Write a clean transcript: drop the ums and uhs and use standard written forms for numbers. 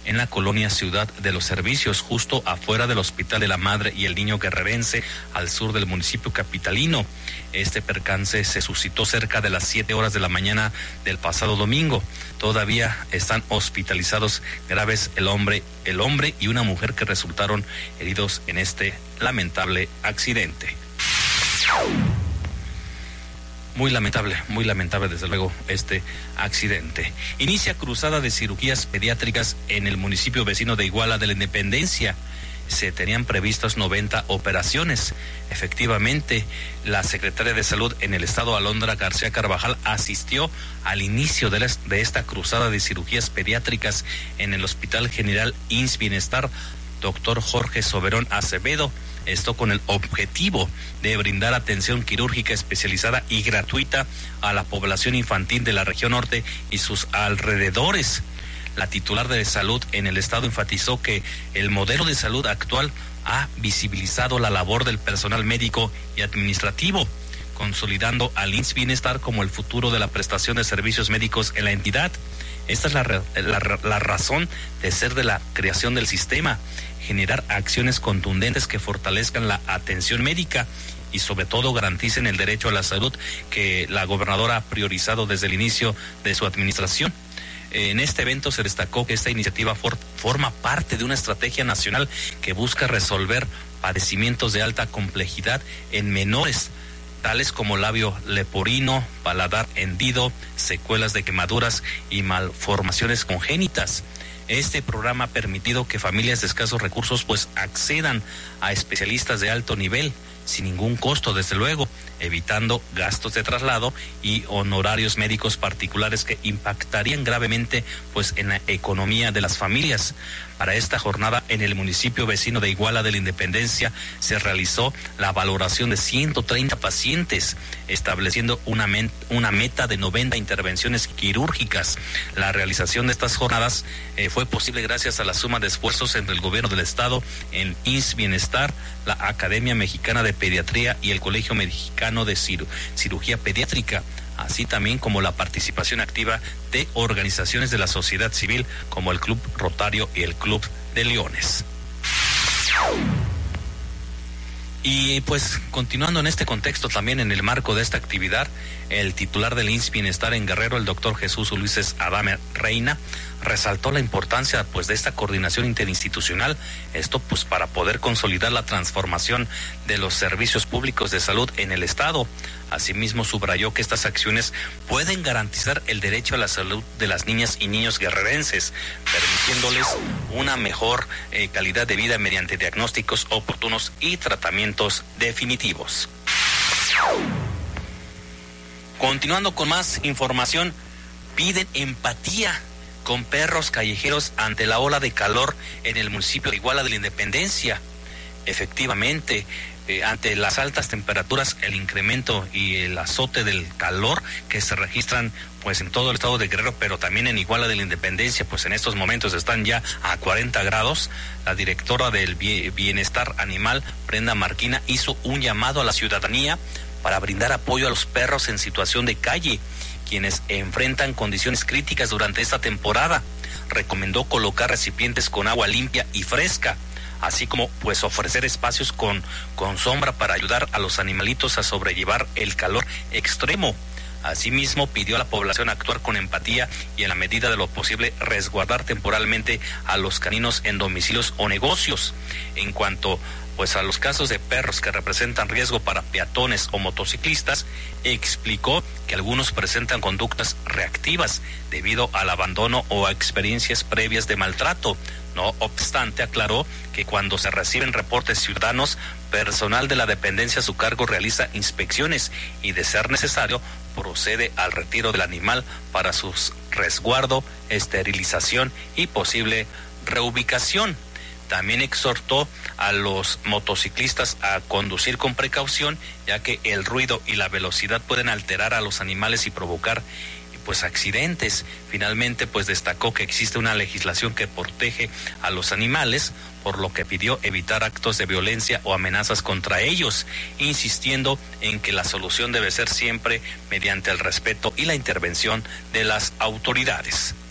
en la colonia Ciudad de los Servicios, justo afuera del Hospital de la Madre y el Niño Guerrerense, al sur del municipio capitalino. Este percance se suscitó cerca de las 7 horas de la mañana del pasado domingo. Todavía están hospitalizados graves el hombre y una mujer que resultaron heridos en este lamentable accidente. Muy lamentable desde luego este accidente. Inicia cruzada de cirugías pediátricas en el municipio vecino de Iguala de la Independencia. Se tenían previstas 90 operaciones. Efectivamente, la secretaria de Salud en el estado, Alondra García Carvajal, asistió al inicio de esta cruzada de cirugías pediátricas en el Hospital General IMSS Bienestar, doctor Jorge Soberón Acevedo. Esto con el objetivo de brindar atención quirúrgica especializada y gratuita a la población infantil de la región norte y sus alrededores. La titular de salud en el estado enfatizó que el modelo de salud actual ha visibilizado la labor del personal médico y administrativo, consolidando al IMSS Bienestar como el futuro de la prestación de servicios médicos en la entidad. Esta es la razón de ser de la creación del sistema, generar acciones contundentes que fortalezcan la atención médica y sobre todo garanticen el derecho a la salud que la gobernadora ha priorizado desde el inicio de su administración. En este evento se destacó que esta iniciativa forma parte de una estrategia nacional que busca resolver padecimientos de alta complejidad en menores, tales como labio leporino, paladar hendido, secuelas de quemaduras y malformaciones congénitas. Este programa ha permitido que familias de escasos recursos pues accedan a especialistas de alto nivel sin ningún costo, desde luego, evitando gastos de traslado y honorarios médicos particulares que impactarían gravemente pues en la economía de las familias. Para esta jornada en el municipio vecino de Iguala de la Independencia se realizó la valoración de 130 pacientes, estableciendo una meta de 90 intervenciones quirúrgicas. La realización de estas jornadas fue posible gracias a la suma de esfuerzos entre el gobierno del estado, el IMSS Bienestar, la Academia Mexicana de Pediatría y el Colegio Mexicano de Cirugía Pediátrica, así también como la participación activa de organizaciones de la sociedad civil como el Club Rotario y el Club de Leones. Y pues continuando en este contexto, también en el marco de esta actividad, el titular del IMSS Bienestar en Guerrero, el doctor Jesús Ulises Adame Reina, resaltó la importancia pues de esta coordinación interinstitucional, esto pues para poder consolidar la transformación de los servicios públicos de salud en el estado. Asimismo subrayó que estas acciones pueden garantizar el derecho a la salud de las niñas y niños guerrerenses, permitiéndoles una mejor calidad de vida mediante diagnósticos oportunos y tratamientos definitivos. Continuando con más información, piden empatía con perros callejeros ante la ola de calor en el municipio de Iguala de la Independencia. Efectivamente, ante las altas temperaturas, el incremento y el azote del calor que se registran pues en todo el estado de Guerrero, pero también en Iguala de la Independencia, pues en estos momentos están ya a 40 grados. La directora del Bienestar Animal, Brenda Marquina, hizo un llamado a la ciudadanía para brindar apoyo a los perros en situación de calle, quienes enfrentan condiciones críticas durante esta temporada. Recomendó colocar recipientes con agua limpia y fresca, así como pues ofrecer espacios con sombra para ayudar a los animalitos a sobrellevar el calor extremo. Asimismo, pidió a la población actuar con empatía y en la medida de lo posible resguardar temporalmente a los caninos en domicilios o negocios. En cuanto pues a los casos de perros que representan riesgo para peatones o motociclistas, explicó que algunos presentan conductas reactivas debido al abandono o a experiencias previas de maltrato. No obstante, aclaró que cuando se reciben reportes ciudadanos, personal de la dependencia a su cargo realiza inspecciones y, de ser necesario, procede al retiro del animal para su resguardo, esterilización y posible reubicación. También exhortó a los motociclistas a conducir con precaución, ya que el ruido y la velocidad pueden alterar a los animales y provocar pues accidentes. Finalmente, pues destacó que existe una legislación que protege a los animales, por lo que pidió evitar actos de violencia o amenazas contra ellos, insistiendo en que la solución debe ser siempre mediante el respeto y la intervención de las autoridades.